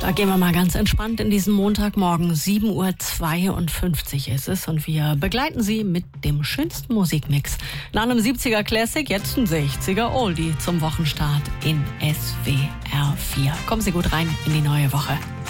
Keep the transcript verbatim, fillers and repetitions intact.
Da gehen wir mal ganz entspannt in diesen Montagmorgen. sieben Uhr zweiundfünfzig ist es und wir begleiten Sie mit dem schönsten Musikmix. Nach einem siebziger Classic jetzt ein sechziger Oldie zum Wochenstart in S W R vier. Kommen Sie gut rein in die neue Woche.